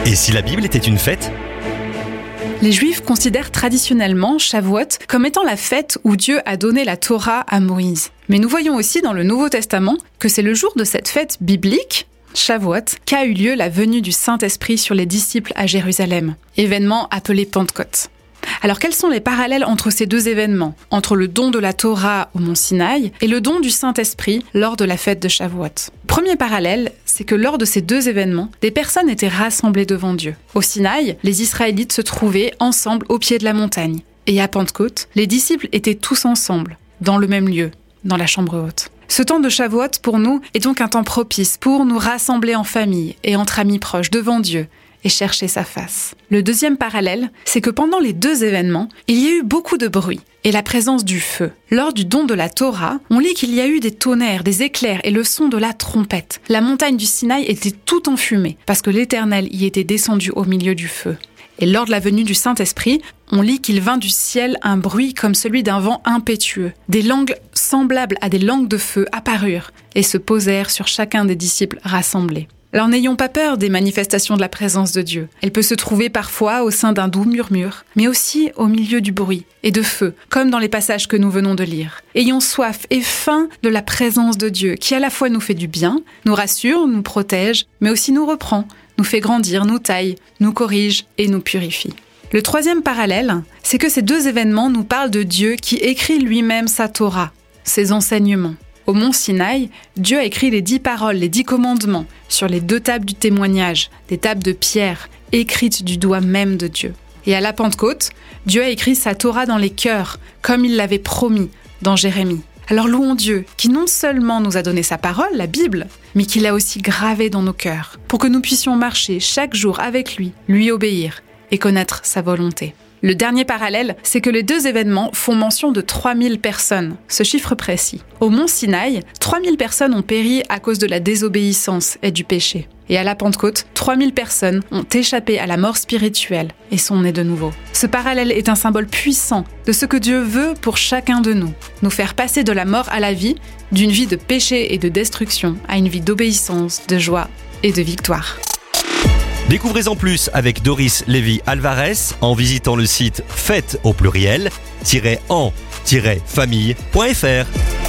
Et si la Bible était une fête ? Les Juifs considèrent traditionnellement Shavuot comme étant la fête où Dieu a donné la Torah à Moïse. Mais nous voyons aussi dans le Nouveau Testament que c'est le jour de cette fête biblique, Shavuot, qu'a eu lieu la venue du Saint-Esprit sur les disciples à Jérusalem, événement appelé Pentecôte. Alors quels sont les parallèles entre ces deux événements, entre le don de la Torah au mont Sinaï et le don du Saint-Esprit lors de la fête de Shavuot ? Premier parallèle, c'est que lors de ces deux événements, des personnes étaient rassemblées devant Dieu. Au Sinaï, les Israélites se trouvaient ensemble au pied de la montagne. Et à Pentecôte, les disciples étaient tous ensemble, dans le même lieu, dans la chambre haute. Ce temps de Shavuot, pour nous, est donc un temps propice pour nous rassembler en famille et entre amis proches devant Dieu et chercher sa face. Le deuxième parallèle, c'est que pendant les deux événements, il y a eu beaucoup de bruit et la présence du feu. Lors du don de la Torah, on lit qu'il y a eu des tonnerres, des éclairs et le son de la trompette. La montagne du Sinaï était tout enfumée parce que l'Éternel y était descendu au milieu du feu. Et lors de la venue du Saint-Esprit, on lit qu'il vint du ciel un bruit comme celui d'un vent impétueux. Des langues semblables à des langues de feu apparurent et se posèrent sur chacun des disciples rassemblés. Alors n'ayons pas peur des manifestations de la présence de Dieu. Elle peut se trouver parfois au sein d'un doux murmure, mais aussi au milieu du bruit et de feu, comme dans les passages que nous venons de lire. Ayons soif et faim de la présence de Dieu, qui à la fois nous fait du bien, nous rassure, nous protège, mais aussi nous reprend, nous fait grandir, nous taille, nous corrige et nous purifie. Le troisième parallèle, c'est que ces deux événements nous parlent de Dieu qui écrit lui-même sa Torah, ses enseignements. Au mont Sinaï, Dieu a écrit les 10 paroles, les 10 commandements, sur les 2 tables du témoignage, des tables de pierre, écrites du doigt même de Dieu. Et à la Pentecôte, Dieu a écrit sa Torah dans les cœurs, comme il l'avait promis dans Jérémie. Alors louons Dieu, qui non seulement nous a donné sa parole, la Bible, mais qui l'a aussi gravée dans nos cœurs, pour que nous puissions marcher chaque jour avec lui obéir et connaître sa volonté. Le dernier parallèle, c'est que les deux événements font mention de 3000 personnes, ce chiffre précis. Au mont Sinaï, 3000 personnes ont péri à cause de la désobéissance et du péché. Et à la Pentecôte, 3000 personnes ont échappé à la mort spirituelle et sont nées de nouveau. Ce parallèle est un symbole puissant de ce que Dieu veut pour chacun de nous faire passer de la mort à la vie, d'une vie de péché et de destruction à une vie d'obéissance, de joie et de victoire. Découvrez-en plus avec Doris Lévy-Alvarez en visitant le site fête au pluriel-en-famille.fr.